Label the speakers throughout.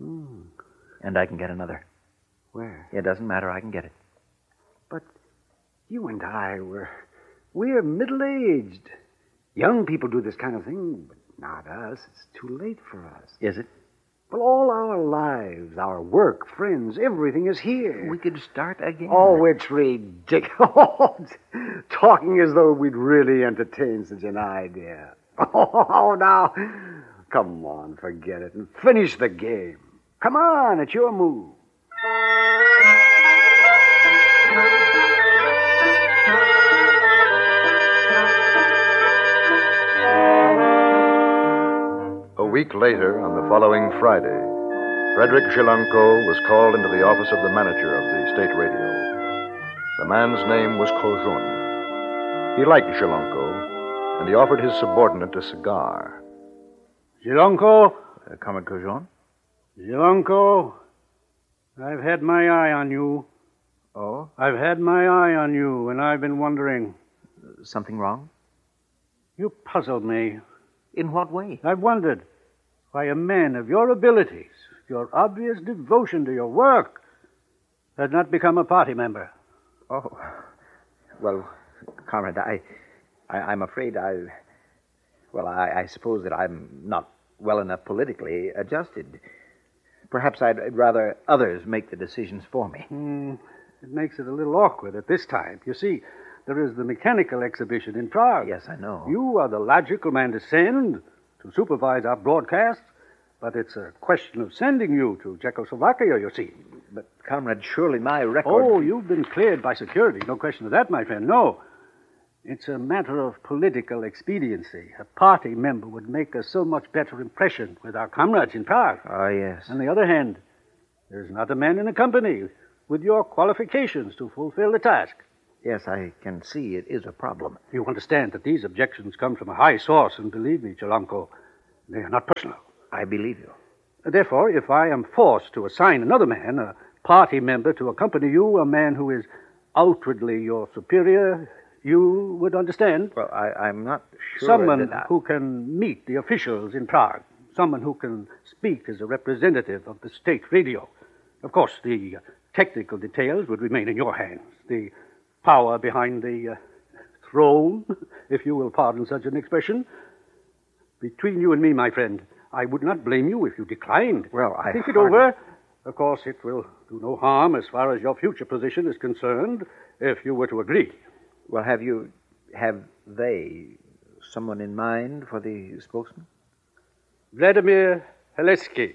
Speaker 1: Hmm.
Speaker 2: And I can get another.
Speaker 1: Where?
Speaker 2: It doesn't matter. I can get it.
Speaker 1: But you and I, we're middle-aged. Young people do this kind of thing, but not us. It's too late for us.
Speaker 2: Is it?
Speaker 1: Well, all our lives, our work, friends, everything is here.
Speaker 2: We could start again.
Speaker 1: Oh, it's ridiculous. Talking as though we'd really entertain such an idea. Oh, now, come on, forget it and finish the game. Come on, it's your move.
Speaker 3: A week later, on the following Friday, Frederick Zhelenko was called into the office of the manager of the state radio. The man's name was Kozhun. He liked Zhelenko, and he offered his subordinate a cigar.
Speaker 1: Zhelenko?
Speaker 2: Comrade Kozhun?
Speaker 1: Zhelenko, I've had my eye on you.
Speaker 2: Oh?
Speaker 1: I've had my eye on you, and I've been wondering.
Speaker 2: Something wrong?
Speaker 1: You puzzled me.
Speaker 2: In what way?
Speaker 1: I've wondered why a man of your abilities, your obvious devotion to your work, had not become a party member.
Speaker 2: Oh. Well, Comrade, I'm afraid I suppose that I'm not well enough politically adjusted. Perhaps I'd rather others make the decisions for me.
Speaker 1: It makes it a little awkward at this time. You see, there is the mechanical exhibition in Prague.
Speaker 2: Yes, I know.
Speaker 1: You are the logical man to send to supervise our broadcasts, but it's a question of sending you to Czechoslovakia, you see.
Speaker 2: But, Comrade, surely my record...
Speaker 1: Oh, you've been cleared by security. No question of that, my friend. No. It's a matter of political expediency. A party member would make a so much better impression with our comrades in Prague.
Speaker 2: Oh, yes.
Speaker 1: On the other hand, there's not a man in the company with your qualifications to fulfill the task.
Speaker 2: Yes, I can see it is a problem.
Speaker 1: You understand that these objections come from a high source, and believe me, Zhelenko, they are not personal.
Speaker 2: I believe you.
Speaker 1: Therefore, if I am forced to assign another man, a party member, to accompany you, a man who is outwardly your superior, you would understand.
Speaker 2: Well, I'm not sure.
Speaker 1: Someone who can meet the officials in Prague. Someone who can speak as a representative of the state radio. Of course, the technical details would remain in your hands. The power behind the throne, if you will pardon such an expression. Between you and me, my friend, I would not blame you if you declined.
Speaker 2: Well,
Speaker 1: Think it over. Of course, it will do no harm as far as your future position is concerned if you were to agree.
Speaker 2: Well, have they someone in mind for the spokesman?
Speaker 1: Vladimir Heleski.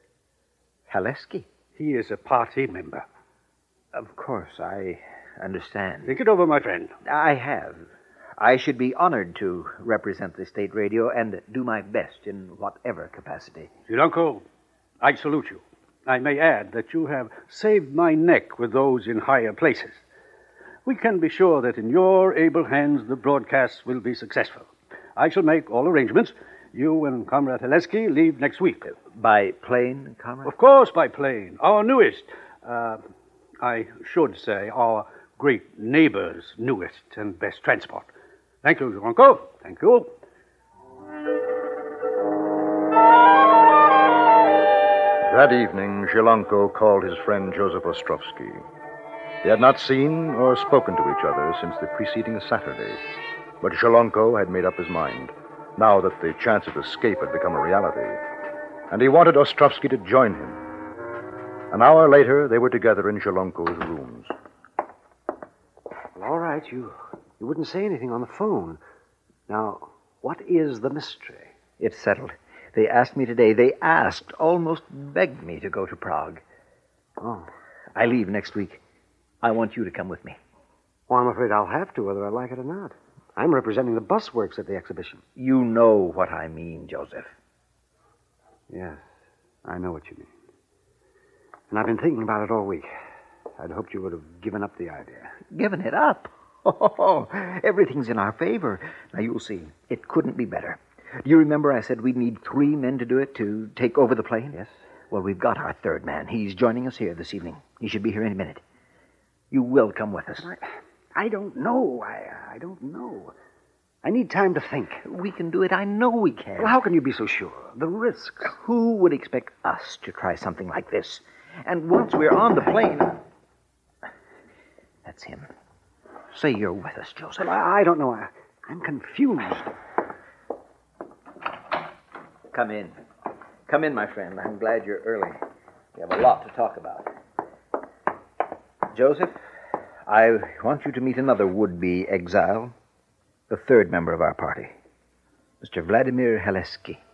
Speaker 2: Haleski?
Speaker 1: He is a party member.
Speaker 2: Of course, I understand.
Speaker 1: Think it over, my friend.
Speaker 2: I have. I should be honored to represent the state radio and do my best in whatever capacity.
Speaker 1: Zhelenko, I salute you. I may add that you have saved my neck with those in higher places. We can be sure that in your able hands the broadcasts will be successful. I shall make all arrangements. You and Comrade Heleski leave next week.
Speaker 2: By plane, Comrade?
Speaker 1: Of course, by plane. Our newest, I should say, our great neighbor's newest and best transport. Thank you, Zhelenko. Thank you.
Speaker 3: That evening, Zhelenko called his friend Joseph Ostrovsky. They had not seen or spoken to each other since the preceding Saturday. But Zhelenko had made up his mind, now that the chance of escape had become a reality. And he wanted Ostrovsky to join him. An hour later, they were together in Zhelenko's rooms.
Speaker 1: Well, all right, you wouldn't say anything on the phone. Now, what is the mystery?
Speaker 2: It's settled. They asked me today. They asked, almost begged me to go to Prague.
Speaker 1: Oh.
Speaker 2: I leave next week. I want you to come with me.
Speaker 1: Well, I'm afraid I'll have to, whether I like it or not. I'm representing the bus works at the exhibition.
Speaker 2: You know what I mean, Joseph.
Speaker 1: Yes, I know what you mean. And I've been thinking about it all week. I'd hoped you would have given up the idea.
Speaker 2: Given it up? Oh, everything's in our favor. Now, you'll see. It couldn't be better. Do you remember I said we'd need 3 men to do it, to take over the plane?
Speaker 1: Yes.
Speaker 2: Well, we've got our 3rd man. He's joining us here this evening. He should be here any minute. You will come with us.
Speaker 1: I don't know. I don't know. I need time to think.
Speaker 2: We can do it. I know we can.
Speaker 1: Well, how can you be so sure? The risks.
Speaker 2: Who would expect us to try something like this? And once we're on the plane... That's him. Say you're with us, Joseph.
Speaker 1: Well, I don't know. I'm confused.
Speaker 2: Come in. Come in, my friend. I'm glad you're early. We have a lot to talk about. Joseph, I want you to meet another would-be exile, the third member of our party, Mr. Vladimir Heleski.